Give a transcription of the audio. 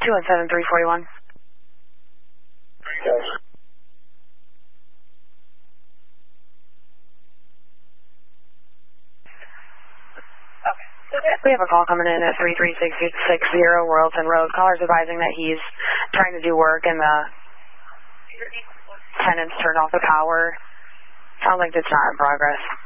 217-341. Yes. We have a call coming in at 33660 Royalton Road. Caller's advising that he's trying to do work and the tenants turned off the power. Sounds like it's not in progress.